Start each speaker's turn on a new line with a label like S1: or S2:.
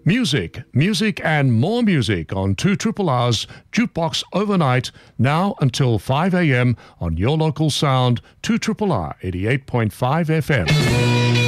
S1: Music and more music on 2 R's Jukebox Overnight, now until 5 a.m. on your local sound, 2 R 88.5 FM.